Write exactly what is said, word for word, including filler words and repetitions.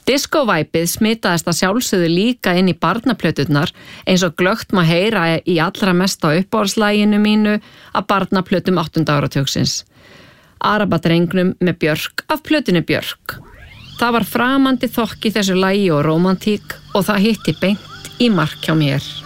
Disco-væpið smitaðist að sjálfsögðu líka inn í barnaplöturnar eins og glöggt má heyra í allra mest á uppáhaldslæginu mínu af barnaplötum áttunda áratugsins. Arabadrengnum með Björk af plötunni Björk. Það var framandi þokk í þessu lagi og rómantík og það hitti beint í mark hjá mér.